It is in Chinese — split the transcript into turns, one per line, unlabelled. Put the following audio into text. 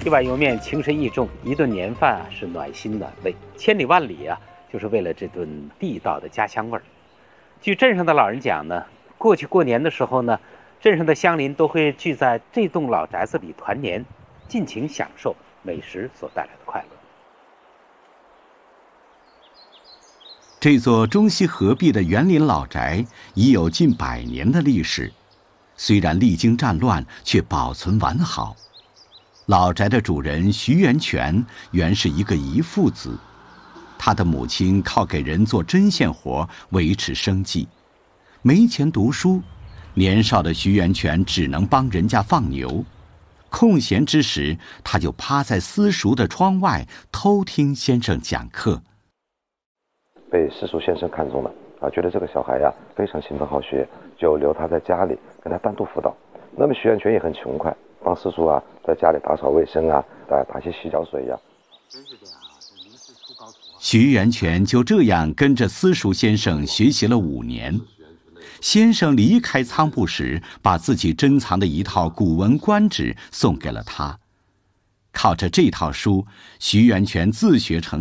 一碗油面情深意重，一顿年饭是暖心暖胃，千里万里就是为了这顿地道的家乡味儿。据镇上的老人讲呢，过去过年的时候呢，镇上的乡邻都会聚在这栋老宅子里团年，尽情享受美食所带来的快乐。
这座中西合璧的园林老宅已有近100年的历史，虽然历经战乱，却保存完好。老宅的主人徐源泉原是一个遗腹子，他的母亲靠给人做针线活维持生计，没钱读书，年少的徐源泉只能帮人家放牛。空闲之时，他就趴在私塾的窗外偷听先生讲课。
被私塾先生看中了觉得这个小孩非常勤奋好学，就留他在家里跟他单独辅导。那么徐源泉也很穷快，帮私塾在家里打扫卫生打些洗脚水
徐源泉就这样跟着私塾先生学习了5年。先生离开仓部时，把自己珍藏的一套《古文观止》送给了他。靠着这套书，徐源泉自学成